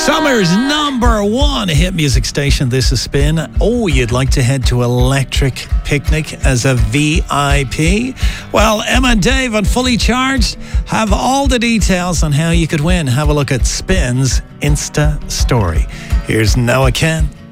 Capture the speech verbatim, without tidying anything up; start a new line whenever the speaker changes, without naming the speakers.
Summer's number one hit music station. This is Spin. Oh, you'd like to head to Electric Picnic as a V I P? Well, Emma and Dave on Fully Charged have all the details on how you could win. Have a look at Spin's Insta story. Here's Noah Ken.